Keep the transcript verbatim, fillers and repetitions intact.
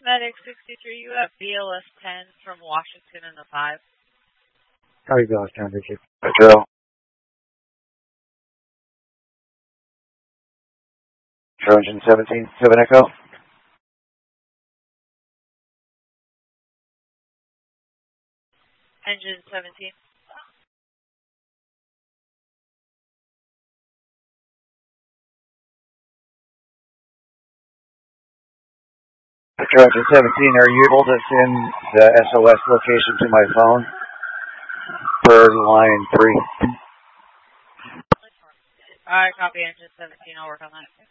Medic sixty-three, you have B L S ten from Washington in the five. How are you going, John Richard? Joe. Trojan seventeen, seven Echo. Engine seventeen. Trojan seventeen, are you able to send the S O S location to my phone for line three? Alright, copy engine seventeen, I'll work on that.